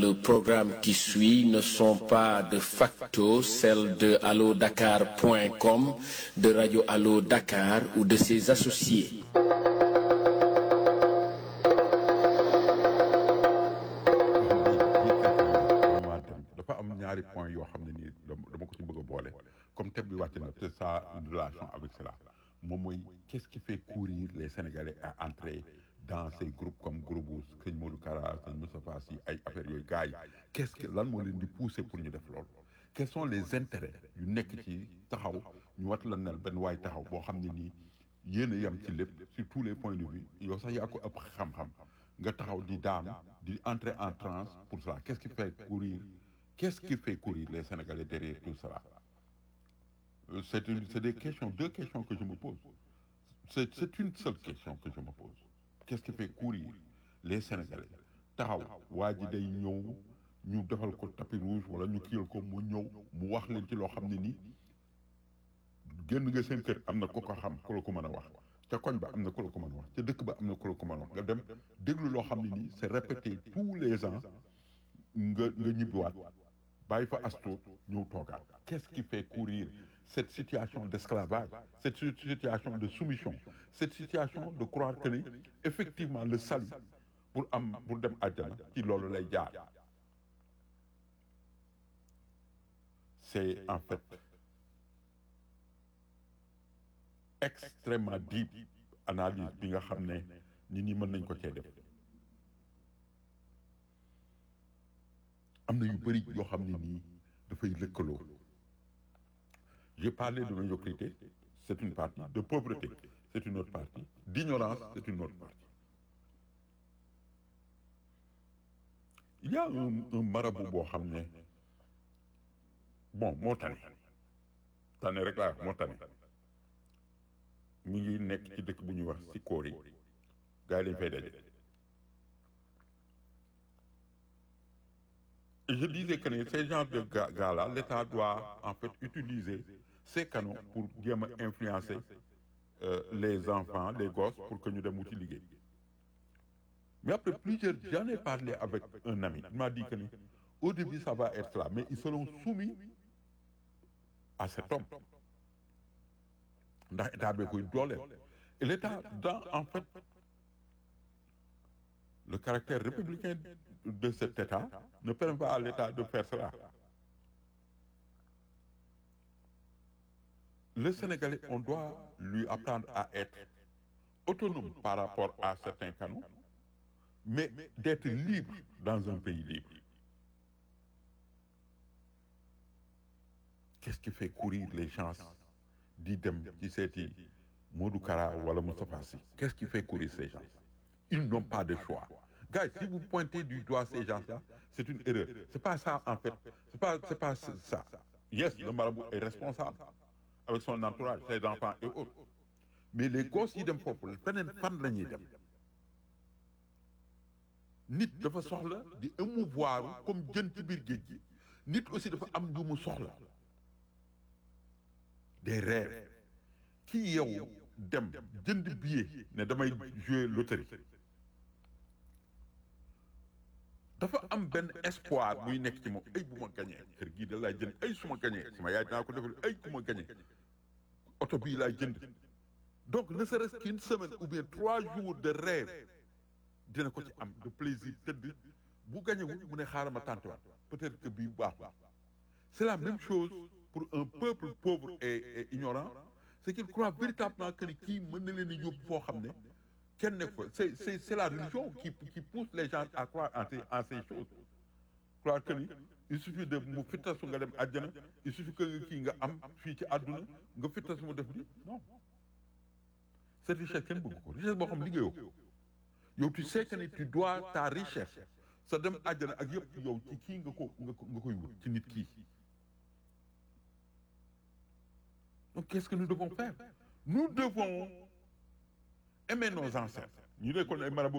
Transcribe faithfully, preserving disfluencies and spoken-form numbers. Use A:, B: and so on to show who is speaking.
A: le programme qui suit ne sont pas de facto celles de allodakar point com, de Radio Allo Dakar ou de ses associés.
B: dafa am ñaari point yoo xam ne nii dama ko ci bëgg a boole comme thème bi wàcc na te ça une relation avec cela moom mooy qu'est-ce qui fait courir les Sénégalais à entrer dans ces groupes comme groupe bu sëñ Modou Kara sëñ Moustapha Sy ay affaires yooyu gars yi qu'est-ce que lan moo leen di pousser pour ñu def loolu quels sont les intérêts yu nekk ci taxaw ñu wat la nel benn waay taxaw boo xam ne nii yéen a yem ci lépp sur tous les points de vue yow sax yaa ko ëpp xam-xam nga taxaw di daan di entrer en transe pour cela qu'est-ce qui fait courir qu'est-ce qui fait courir les Sénégalais derrière tout cela c'est une c'est des questions deux questions que je me pose c'est c'est une seule question que je me pose qu'est-ce qui fait courir les Sénégalais taxaw waa ji day ñëw ñu defal ko tapis rouge wala ñu kiyal ko mu ñëw mu wax leen ci loo xam ne nii génn nga seen kër am na ku ko xam ku la ko mën a wax ca koñ ba am na ku la ko mën a wax ca dëkk ba am na ku la ko mën a wax nga dem déglu loo xam ne nii c'est répété tous les ans nga nga ñibbiwaat bàyyi fa asto ñëw toogaat qu'est-ce qui fait courir cette situation d'esclavage cette situation de soumission cette situation de croire que ni effectivement le salut pour am pour dem àjjana ci loolu lay jaar c'est en fait extrêmement deep analyse bi nga xam ne nit ñi mën nañ ko cee def am na yu bëri yoo xam ne nii dafay lëkkaloo j'ai parlé de médiocrité c'est une partie de pauvreté c'est une autre partie d'ignorance c'est une autre partie il y a un, un marabout boo xam ne bon moo tane tane rek laa moo tane mi ngi nekk ci dëkk bu ñuy wax ci koor yi gars yi lañ fay daje et je disais que ces genres de gars-là l'État doit en fait utiliser ces canaux pour jéem a influencer euh, les enfants les gosses pour que ñu dem wuti liggéey mais après plusieurs j'en ai parlé avec un ami il m'a dit que ni au début ça va être là mais ils seront soumis à cet homme ndax état bi koy dooleel et l'État dans en fait le caractère républicain de cet État ne permet pas à l'État de faire cela. Le Sénégalais, on doit lui apprendre à être autonome par rapport à certains canaux, mais d'être libre dans un pays libre. Qu'est-ce qui fait courir les gens di dem ci seeti Modou Kara wala Moustapha Sy? Qu'est-ce qui fait courir ces gens? Ils n'ont pas de choix. Gars, si vous pointez du doigt ces gens-là, c'est une erreur. C'est pas ça en fait. C'est pas c'est pas ça. Yes, le marabout est responsable avec son entourage, ses enfants et autres. Mais les gosses yi dem foofu feneen fan la ñuy dem. Nit dafa soxla di émouvoir comme jën ci biir géej gi. Nit aussi dafa am lu mu soxla. Des rêves. Ki yow dem jënd billet ne damay jouer loterie. dafa am benn espoir buy nekk ci moom ay bu ma gañee kër gii da laay jënd ay su ma gañee sama yaay dinaa ko defal ay ku ma gañee oto bii laay jënd donc ne serait-ce qu'une semaine ou bien trois jours de rêve dina ko ci am de plaisir tëdd bu gañewul mu ne xaaral ma tàntuwaat peut-être que bii baaxul c'est la même chose pour un peuple pauvre et, et ignorant c'est qu'il croit véritablement que ni kii mën na leen a yóbbu foo xam ne kenn nekk fa c'est c'est c'est la religion qui qui pousse les gens à croire en ces en ces choses croire que ni il suffit de mu fittasu nga dem àjjana il suffit que nga kii nga am fii ci àdduna nga fittasu mu def li non cette richesse kenn bëgg ko richesse boo xam liggéeyoo ko yow tu sais que ni tu dois ta richesse sa dem àjjana ak yëpp yow ci kii nga ko nga ko nga koy wut ci nit kii donc qu'est-ce que nous devons faire nous devons aimer nos ancêtres ñu ne kon ay marabout